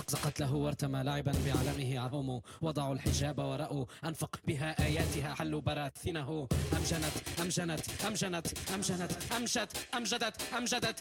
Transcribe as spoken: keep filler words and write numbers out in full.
زقزقت له وارتمى لاعبا بعلمه عهم وضعوا الحجاب ورأوا أنفق بها آياتها حلوا براثنه أمجنت أمجنت أمجنت أمجنت أمجت أمجدت أمجدت